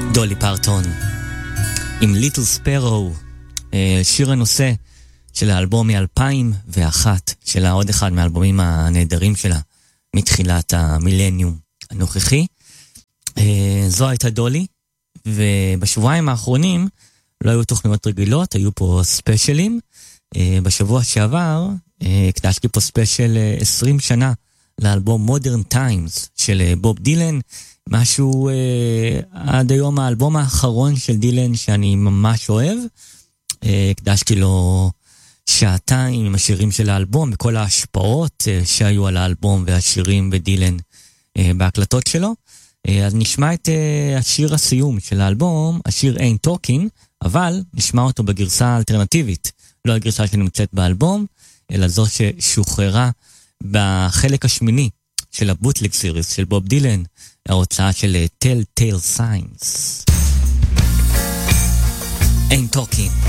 דולי פרטון עם ליטל ספרו, שיר הנושא של האלבום מ-2001, שלה עוד אחד מהאלבומים הנהדרים שלה מתחילת המילניום הנוכחי. זו הייתה דולי, ובשבועיים האחרונים לא היו תוכניות רגילות, היו פה ספיישלים. בשבוע שעבר הקדשתי פה ספיישל 20 שנה לאלבום Modern Times של בוב דילן, משהו עד היום האלבום האחרון של דילן שאני ממש אוהב. הקדשתי לו שעתיים עם השירים של האלבום וכל ההשפעות שהיו על האלבום והשירים בדילן בהקלטות שלו. אז נשמע את השיר הסיום של האלבום, השיר Ain't Talking, אבל נשמע אותו בגרסה האלטרנטיבית, לא הגרסה שנמצאת באלבום, אלא זו ששוחררה בחלק השמיני של הבוטלג סיריס של בוב דילן, ההוצאה של Telltale Signs. Ain't Talking.